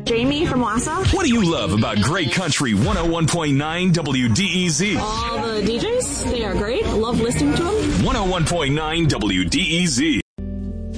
Jamie from Wassa. What do you love about Great Country 101.9 WDEZ? All the DJs, they are great. Love listening to them. 101.9 WDEZ.